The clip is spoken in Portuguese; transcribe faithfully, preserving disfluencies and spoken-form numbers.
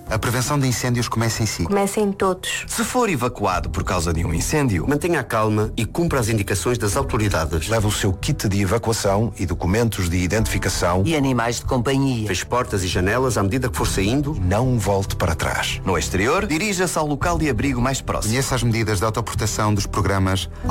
A prevenção de incêndios começa em si. Começa em todos. Se for evacuado por causa de um incêndio, mantenha a calma e cumpra as indicações das autoridades. Leve o seu kit de evacuação e documentos de identificação. E animais de companhia. Feche portas e janelas à medida que for saindo. E não volte para trás. No exterior, dirija-se ao local de abrigo mais próximo. Conheça as medidas de autoproteção dos programas